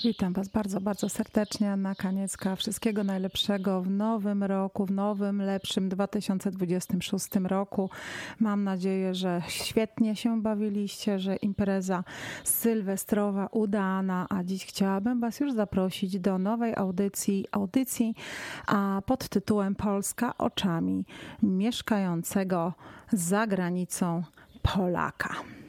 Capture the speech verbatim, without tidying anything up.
Witam Was bardzo, bardzo serdecznie. Anna Kaniecka. Wszystkiego najlepszego w nowym roku, w nowym, lepszym dwa tysiące dwudziestym szóstym roku. Mam nadzieję, że świetnie się bawiliście, że impreza sylwestrowa udana, a dziś chciałabym Was już zaprosić do nowej audycji, audycji a pod tytułem Polska oczami mieszkającego za granicą Polaka.